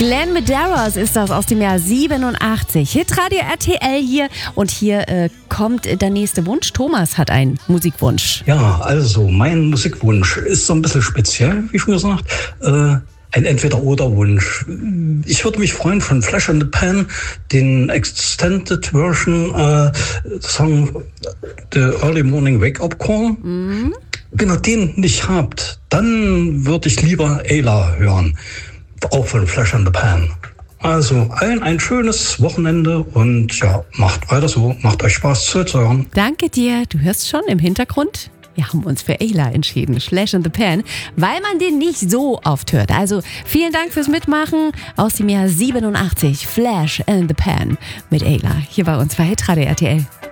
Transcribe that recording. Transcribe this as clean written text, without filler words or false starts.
Glenn Medeiros ist das aus dem Jahr 87. Hitradio RTL hier und hier kommt der nächste Wunsch. Thomas hat einen Musikwunsch. Ja, also mein Musikwunsch ist so ein bisschen speziell, wie schon gesagt. Ein Entweder-oder-Wunsch. Ich würde mich freuen, von Flash in the Pan den Extended Version Song The Early Morning Wake-Up Call. Wenn ihr den nicht habt, dann würde ich lieber Ayla hören. Auch von Flash in the Pan. Also allen ein schönes Wochenende und ja, macht weiter so. Macht euch Spaß zuzuhören. Danke dir. Du hörst schon im Hintergrund. Wir haben uns für Ayla entschieden, Flash in the Pan, weil man den nicht so oft hört. Also vielen Dank fürs Mitmachen aus dem Jahr 87. Flash in the Pan mit Ayla. Hier bei uns bei Hitradio RTL.